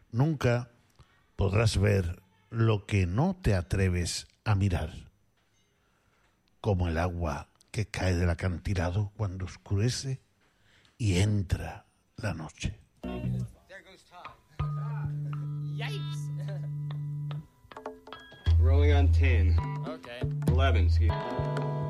Nunca podrás ver lo que no te atreves a mirar, como el agua que cae del acantilado cuando oscurece y entra la noche. There goes Todd. Yikes. Rolling on 10. Okay. 11, excuse me.